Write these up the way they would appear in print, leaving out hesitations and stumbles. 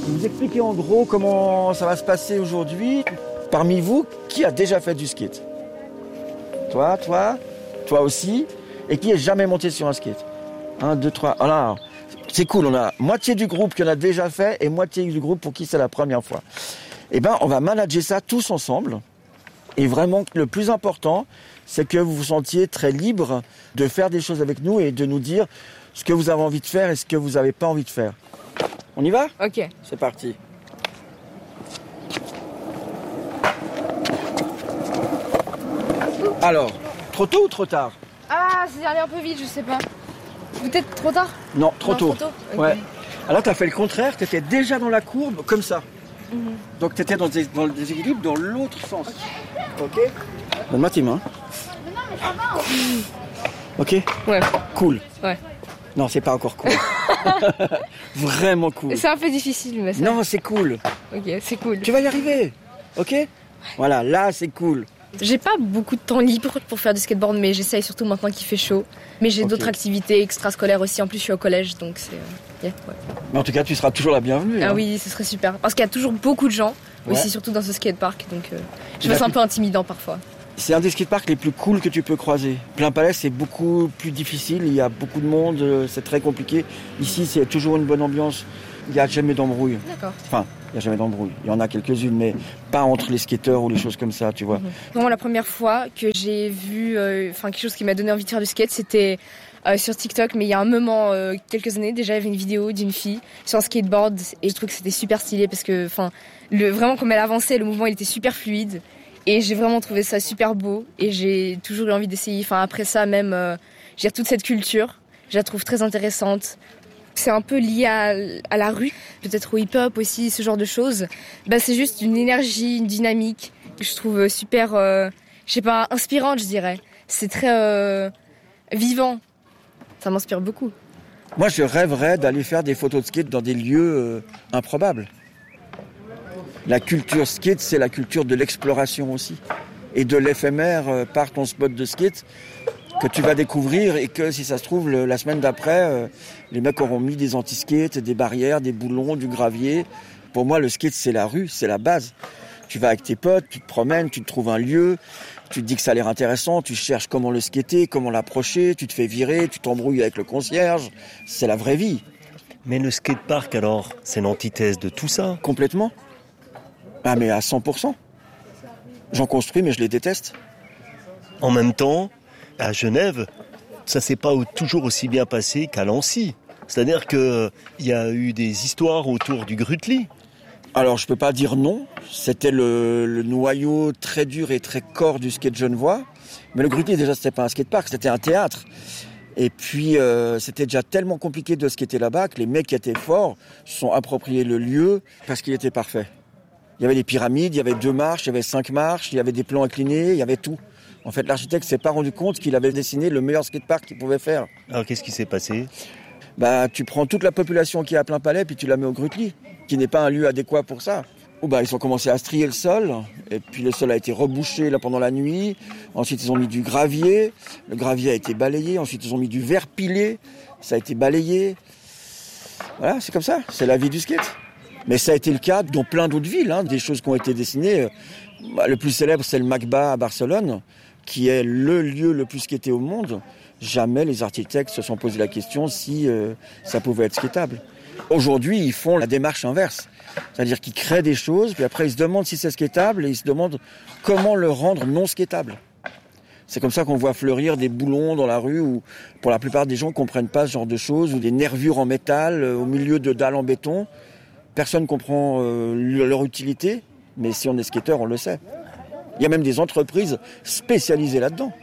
Je vais vous expliquer en gros comment ça va se passer aujourd'hui. Parmi vous, qui a déjà fait du skate? Toi aussi. Et qui n'est jamais monté sur un skate? 1, 2, 3. Alors, c'est cool, on a moitié du groupe qui en a déjà fait et moitié du groupe pour qui c'est la première fois. Eh bien, on va manager ça tous ensemble. Et vraiment, le plus important, c'est que vous vous sentiez très libre de faire des choses avec nous et de nous dire ce que vous avez envie de faire et ce que vous n'avez pas envie de faire. On y va? Ok. C'est parti. Alors, trop tôt ou trop tard? Ah, c'est allé un peu vite, je sais pas. Peut-être trop tard? Non, trop tôt. Trop tôt. Okay. Ouais. Alors, tu as fait le contraire, tu étais déjà dans la courbe comme ça. Donc, tu étais dans le déséquilibre dans l'autre sens. Ok? Donne-moi tes mains. Mais non, mais ça va. Ok? Ouais. Cool. Ouais. Non, c'est pas encore cool. Vraiment cool. C'est un peu difficile, mais ça... Non, c'est cool. Ok, c'est cool. Tu vas y arriver. Ok? Voilà, là, c'est cool. J'ai pas beaucoup de temps libre pour faire du skateboard, mais j'essaye surtout maintenant qu'il fait chaud. Mais j'ai d'autres activités extrascolaires aussi. En plus, je suis au collège, donc c'est... ouais. Mais en tout cas, tu seras toujours la bienvenue. Ah oui, ce serait super. Parce qu'il y a toujours beaucoup de gens, aussi surtout dans ce skatepark. Donc je me sens un peu intimidant parfois. C'est un des skateparks les plus cool que tu peux croiser. Plein Palais, c'est beaucoup plus difficile. Il y a beaucoup de monde, c'est très compliqué. Ici, c'est toujours une bonne ambiance. Il n'y a jamais d'embrouille. D'accord. Enfin, il n'y a jamais d'embrouille. Il y en a quelques-unes, mais pas entre les skateurs ou les choses comme ça, tu vois. Vraiment, la première fois que j'ai vu quelque chose qui m'a donné envie de faire du skate, c'était sur TikTok. Mais il y a un moment, quelques années, déjà, il y avait une vidéo d'une fille sur un skateboard. Et je trouve que c'était super stylé parce que, vraiment, comme elle avançait, le mouvement, il était super fluide. Et j'ai vraiment trouvé ça super beau. Et j'ai toujours eu envie d'essayer. Enfin, après ça, même, j'ai toute cette culture. Je la trouve très intéressante. C'est un peu lié à la rue, peut-être au hip-hop aussi, ce genre de choses. C'est juste une énergie, une dynamique que je trouve super, inspirante, je dirais. C'est très vivant. Ça m'inspire beaucoup. Moi, je rêverais d'aller faire des photos de skate dans des lieux improbables. La culture skate, c'est la culture de l'exploration aussi. Et de l'éphémère par ton spot de skate que tu vas découvrir et que, si ça se trouve, la semaine d'après, les mecs auront mis des anti-skates, des barrières, des boulons, du gravier. Pour moi, le skate, c'est la rue, c'est la base. Tu vas avec tes potes, tu te promènes, tu te trouves un lieu, tu te dis que ça a l'air intéressant, tu cherches comment le skater, comment l'approcher, tu te fais virer, tu t'embrouilles avec le concierge. C'est la vraie vie. Mais le skatepark, alors, c'est l'antithèse de tout ça? Complètement. Ah, mais à 100%. J'en construis, mais je les déteste. En même temps, à Genève, ça s'est pas toujours aussi bien passé qu'à Lancy. C'est-à-dire qu'il y a eu des histoires autour du Grutli. Alors, je peux pas dire non. C'était le noyau très dur et très corps du skate genevois. Mais le Grutli, déjà, c'était pas un skatepark, c'était un théâtre. Et puis, c'était déjà tellement compliqué de skater là-bas que les mecs qui étaient forts se sont appropriés le lieu parce qu'il était parfait. Il y avait des pyramides, il y avait 2 marches, il y avait 5 marches, il y avait des plans inclinés, il y avait tout. En fait, l'architecte s'est pas rendu compte qu'il avait dessiné le meilleur skatepark qu'il pouvait faire. Alors, qu'est-ce qui s'est passé? Tu prends toute la population qui est à Plein Palais, puis tu la mets au Grutli, qui n'est pas un lieu adéquat pour ça. Ils ont commencé à strier le sol, et puis le sol a été rebouché là pendant la nuit. Ensuite, ils ont mis du gravier. Le gravier a été balayé. Ensuite, ils ont mis du verre pilé. Ça a été balayé. Voilà, c'est comme ça. C'est la vie du skate. Mais ça a été le cas dans plein d'autres villes, des choses qui ont été dessinées. Le plus célèbre, c'est le MACBA à Barcelone, qui est le lieu le plus skaté au monde. Jamais les architectes se sont posé la question si ça pouvait être skatable. Aujourd'hui, ils font la démarche inverse. C'est-à-dire qu'ils créent des choses, puis après ils se demandent si c'est skatable, et ils se demandent comment le rendre non skatable. C'est comme ça qu'on voit fleurir des boulons dans la rue, où pour la plupart des gens ne comprennent pas ce genre de choses, ou des nervures en métal au milieu de dalles en béton. Personne ne comprend leur utilité, mais si on est skateur, on le sait. Il y a même des entreprises spécialisées là-dedans.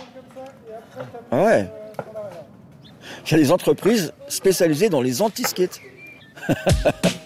Ah ouais. Il y a des entreprises spécialisées dans les anti-skates.